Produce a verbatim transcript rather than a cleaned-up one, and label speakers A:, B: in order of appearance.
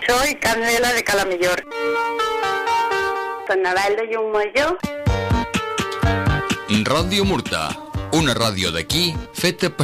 A: Soy Carmela de Calamillor. Sant Nadal de Llumajor.
B: Ràdio Murta, una ràdio d'aquí feta per